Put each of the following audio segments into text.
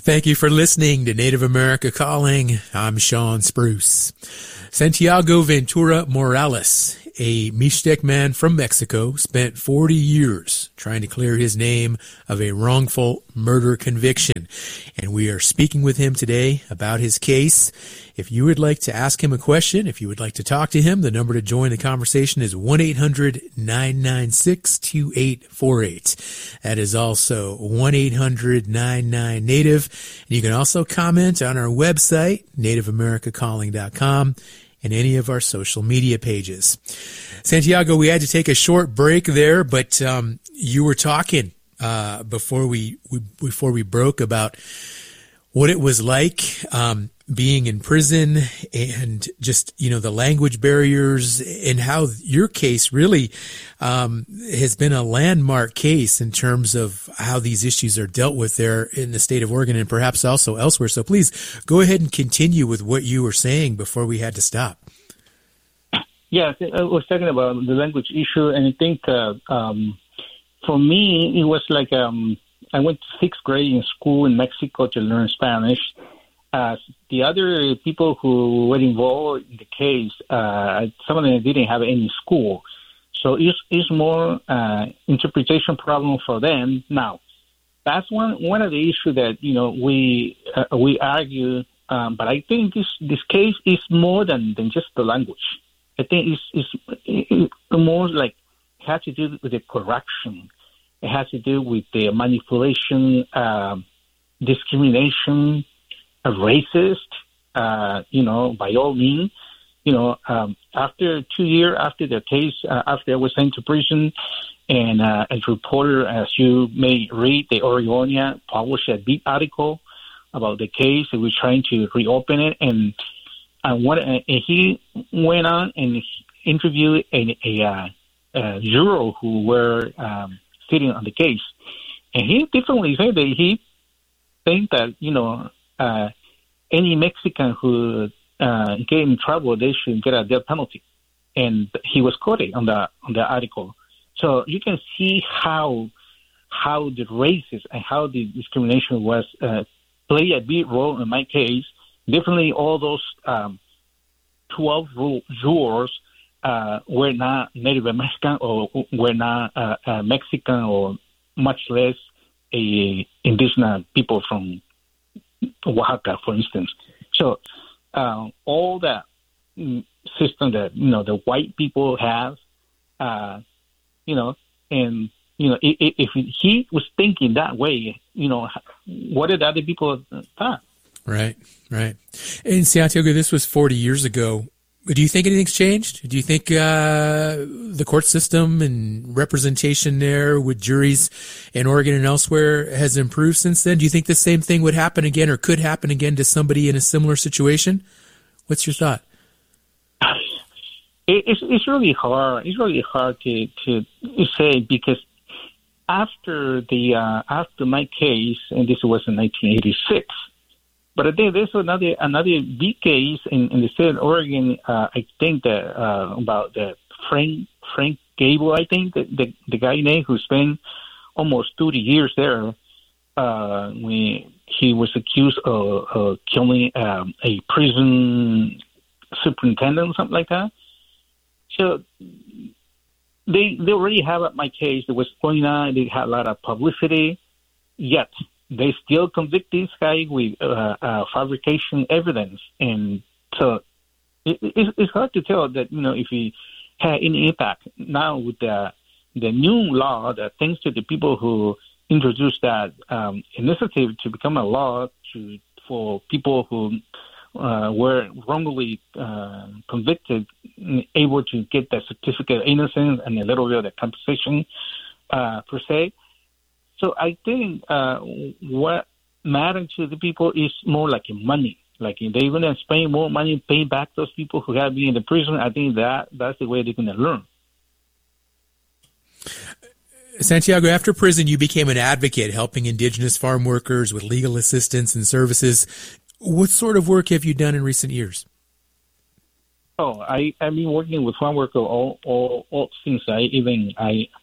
Thank you for listening to Native America Calling. I'm Sean Spruce. Santiago Ventura Morales, a Mixtec man from Mexico, spent 40 years trying to clear his name of a wrongful murder conviction. And we are speaking with him today about his case. If you would like to ask him a question, if you would like to talk to him, the number to join the conversation is 1-800-996-2848. That is also 1-800-99-NATIVE. And you can also comment on our website, nativeamericacalling.com, and any of our social media pages. Santiago, we had to take a short break there, but you were talking before we broke about what it was like being in prison and just, the language barriers and how your case really has been a landmark case in terms of how these issues are dealt with there in the state of Oregon and perhaps also elsewhere. So please go ahead and continue with what you were saying before we had to stop. Yeah, I was talking about the language issue, and I think for me, it was like I went to sixth grade in school in Mexico to learn Spanish. The other people who were involved in the case, some of them didn't have any school. So it's more interpretation problem for them. Now, that's one of the issues that, we argue, but I think this case is more than just the language. I think it's more like it has to do with the corruption. It has to do with the manipulation, discrimination, racist, by all means. After 2 years after the case, after I was sent to prison, and a reporter, as you may read, the Oregonian published a big article about the case. He was trying to reopen it, and he went on and interviewed a juror who were sitting on the case. And he definitely said that he think that, any Mexican who get in trouble, they should get a death penalty. And he was quoted on the article. So you can see how the racism and how the discrimination was play a big role in my case. Definitely all those 12 jurors were not Native American or were not Mexican or much less indigenous people from Oaxaca, for instance. So all that system that, the white people have, if he was thinking that way, what did other people thought? Right. And Santiago, this was 40 years ago. Do you think anything's changed? Do you think the court system and representation there with juries in Oregon and elsewhere has improved since then? Do you think the same thing would happen again or could happen again to somebody in a similar situation? What's your thought? It's really hard. It's really hard to say, because after my case, and this was in 1986. But I think there's another big case in the state of Oregon. I think that about the Frank Gable. I think the guy name who spent almost 30 years there. When he was accused of killing a prison superintendent or something like that. So they already have my case that was going on. They had a lot of publicity, yet they still convict this guy with fabrication evidence. And so it's hard to tell that, if he had any impact. Now with the new law, that thanks to the people who introduced that initiative to become a law for people who were wrongly convicted, able to get that certificate of innocence and a little bit of the compensation per se. So I think what matters to the people is more like money. Like if they're going to spend more money paying back those people who have been in the prison, I think that's the way they're going to learn. Santiago, after prison, you became an advocate helping Indigenous farm workers with legal assistance and services. What sort of work have you done in recent years? I've been working with farm workers all since I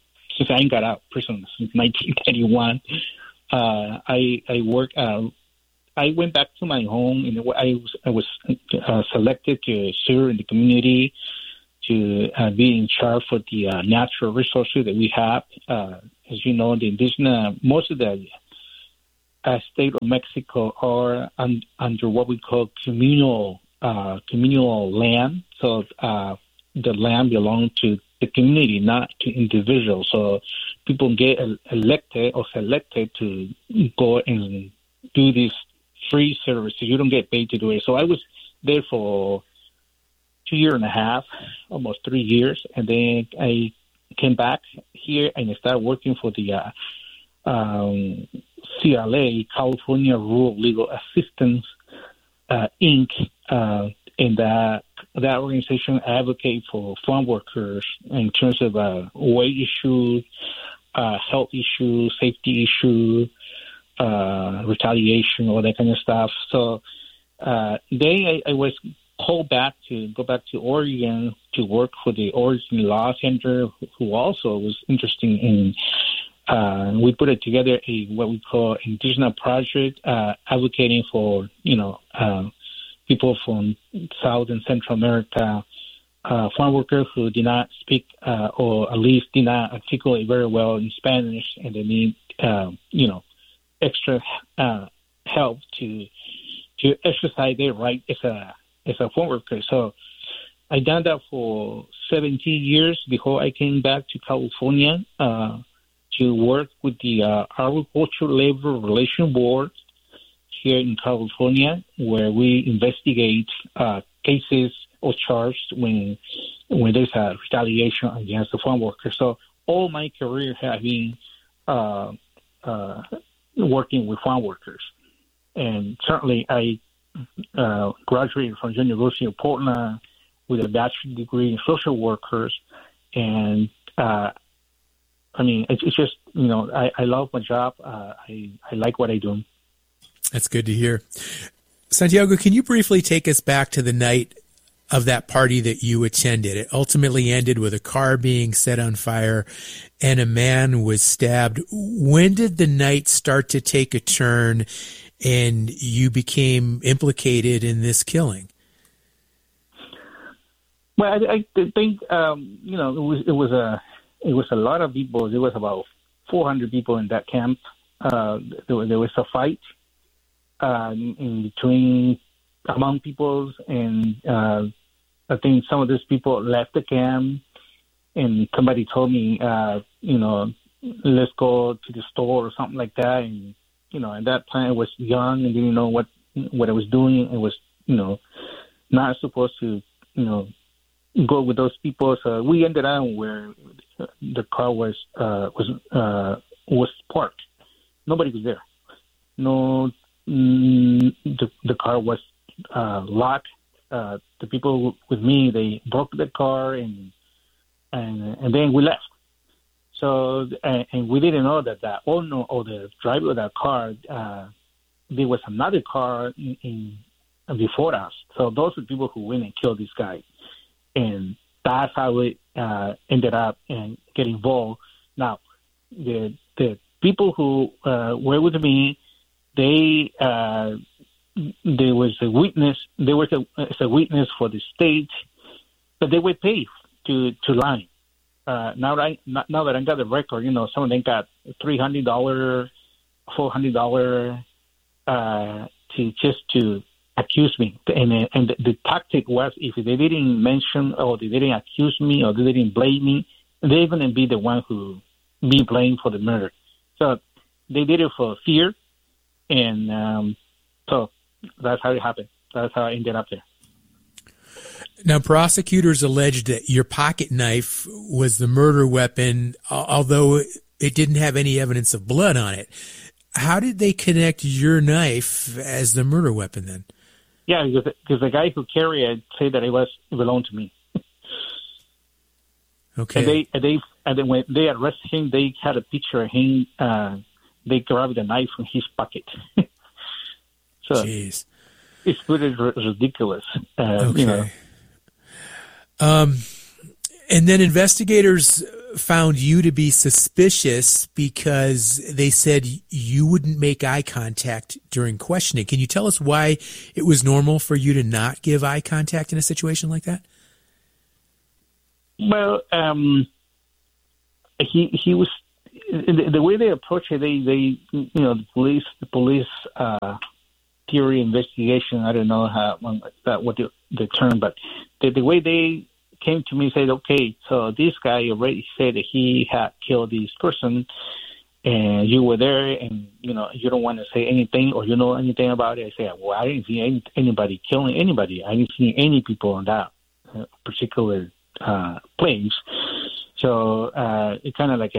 got out of prison since 1991. I work I went back to my home, and I was selected to serve in the community, to be in charge for the natural resources that we have. As you know, the indigenous, most of the state of Mexico are under what we call communal land. So the land belongs to the community, not to individuals. So people get elected or selected to go and do these free services. You don't get paid to do it. So I was there for 2.5 years, almost 3 years, and then I came back here and I started working for the CLA, California Rural Legal Assistance Inc. And that organization advocates for farm workers in terms of wage issues, health issues, safety issues, retaliation, all that kind of stuff. So then I was called back to go back to Oregon to work for the Oregon Law Center, who also was interested in. We put it together what we call indigenous project, advocating for people from South and Central America, farm workers who did not speak or at least did not articulate very well in Spanish, and they need extra help to exercise their right as a farm worker. So I done that for 17 years before I came back to California to work with the Agricultural Labor Relations Board here in California, where we investigate cases or charges when there's a retaliation against the farm worker. So all my career has been working with farm workers. And certainly I graduated from the University of Portland with a bachelor's degree in social workers. And it's just, I love my job. I like what I do. That's good to hear. Santiago, can you briefly take us back to the night of that party that you attended? It ultimately ended with a car being set on fire and a man was stabbed. When did the night start to take a turn and you became implicated in this killing? Well, I think it was a lot of people. There was about 400 people in that camp. There was a fight in between among peoples, and I think some of these people left the camp, and somebody told me, let's go to the store or something like that. And at that time I was young and didn't know what I was doing. It was not supposed to go with those people. So we ended up where the car was parked. Nobody was there. No. The car was locked. The people with me, they broke the car and then we left. So and we didn't know that the owner or the driver of that car, there was another car in before us. So those are the people who went and killed this guy, and that's how we ended up and get involved. Now the people who were with me, there was a witness. There was a witness for the state, but they were paid to lie. Now that I got the record, some of them got $300, $400 to accuse me. And the tactic was, if they didn't mention or they didn't accuse me or they didn't blame me, they're going to be the one who be blamed for the murder. So they did it for fear. And so that's how it happened. That's how I ended up there. Now, prosecutors alleged that your pocket knife was the murder weapon, although it didn't have any evidence of blood on it. How did they connect your knife as the murder weapon then? Yeah, because the guy who carried it said that it belonged to me. Okay. And then when they arrested him, they had a picture of him. They grabbed the knife from his pocket. So jeez. It's pretty ridiculous. Okay. And then investigators found you to be suspicious because they said you wouldn't make eye contact during questioning. Can you tell us why it was normal for you to not give eye contact in a situation like that? Well, he was the way they approach it. They the police theory investigation. I don't know what the term, but the way they came to me and said, okay, so this guy already said that he had killed this person, and you were there, and you don't want to say anything or you know anything about it. I said, well, I didn't see anybody killing anybody. I didn't see any people on that particular place. So it kind of like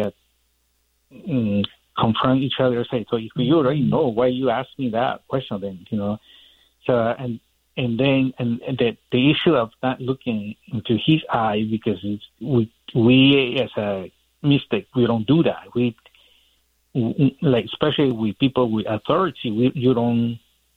confront each other. Say, so if you already know, why you ask me that question then? So and then the issue of not looking into his eye, because we as a mistake, we don't do that. We like, especially with people with authority, you don't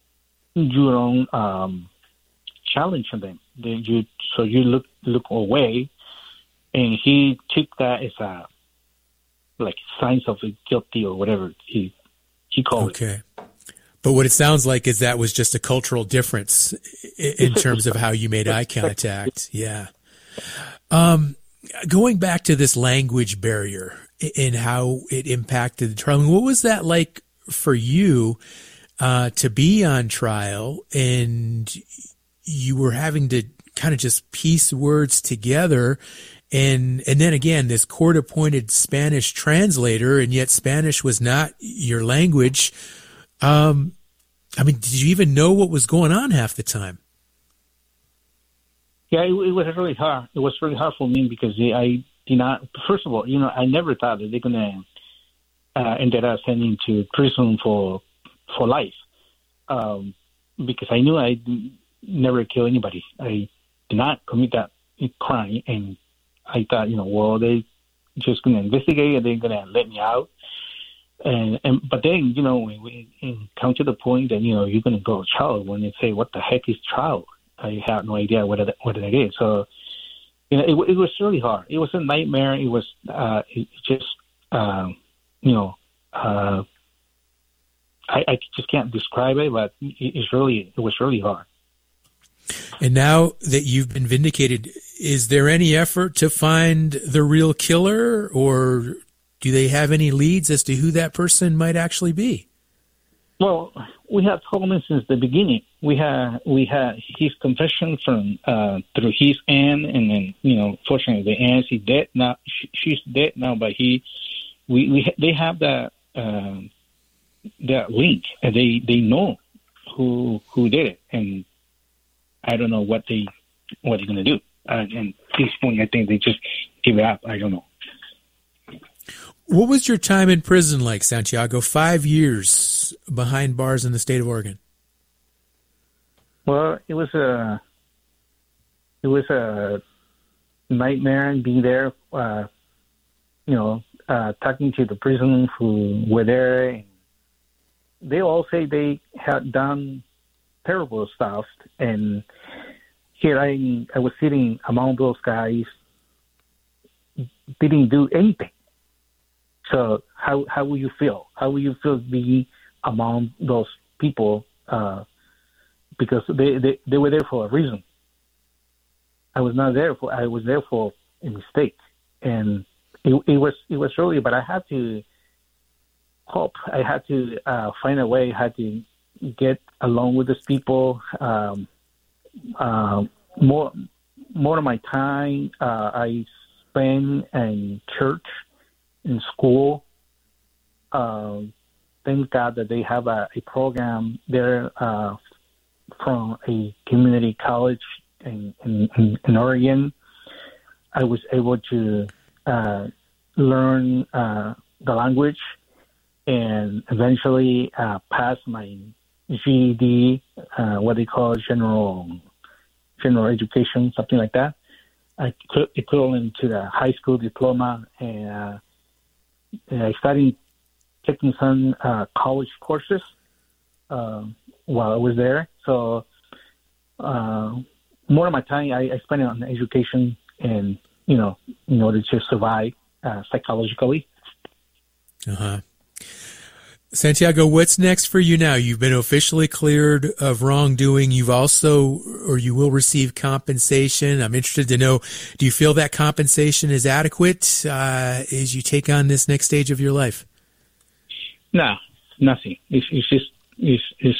challenge them. So you look away, and he took that as a like signs of guilty or whatever he called it. Okay. But what it sounds like is that was just a cultural difference in terms of how you made eye contact. Yeah. Going back to this language barrier and how it impacted the trial, what was that like for you to be on trial and you were having to kind of just piece words together? And then again, this court-appointed Spanish translator, and yet Spanish was not your language. Did you even know what was going on half the time? Yeah, it was really hard. It was really hard for me because I did not. First of all, I never thought that they're gonna ended up sending to prison for life, because I knew I never kill anybody. I did not commit that crime, and I thought, well, they just gonna investigate and they're gonna let me out. But then, when we come to the point that, you're going to go to trial, when they say, what the heck is trial? I have no idea what it is. So, it was really hard. It was a nightmare. It was I just can't describe it, but it was really hard. And now that you've been vindicated, is there any effort to find the real killer, or do they have any leads as to who that person might actually be? Well, we have told him since the beginning. We had his confession from through his aunt, and then fortunately the aunt is dead now. She's dead now, but they have that link, and they know who did it, and I don't know what they're going to do. And at this point, I think they just give it up. I don't know. What was your time in prison like, Santiago? 5 years behind bars in the state of Oregon. Well, it was a nightmare being there. Talking to the prisoners who were there, and they all say they had done terrible stuff, and here I was sitting among those guys, didn't do anything. So how will you feel? How will you feel being among those people? Because they were there for a reason. I was not there for. I was there for a mistake, and it was really. But I had to cope. I had to find a way. I had to get along with these people. More of my time I spent in church, in school. Thank God that they have a program there from a community college in Oregon. I was able to learn the language and eventually pass my GED, what they call general education, something like that, equivalent to the high school diploma. And I started taking some college courses while I was there. So more of my time I spent it on education and, in order to survive psychologically. Uh-huh. Santiago, what's next for you now? You've been officially cleared of wrongdoing. You've also, or you will receive compensation. I'm interested to know, do you feel that compensation is adequate as you take on this next stage of your life? No, nothing. It's